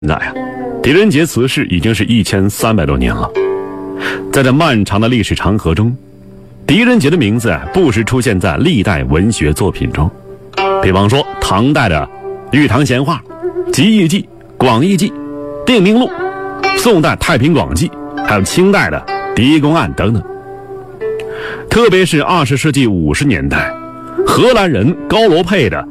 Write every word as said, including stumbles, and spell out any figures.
现在啊，狄仁杰辞世已经是一千三百多年了。在这漫长的历史长河中，狄仁杰的名字啊不时出现在历代文学作品中，比方说唐代的《玉堂闲话》《集异记》《广义记》《定名录》，宋代《太平广记》，还有清代的《狄公案》等等。特别是二十世纪五十年代，荷兰人高罗佩的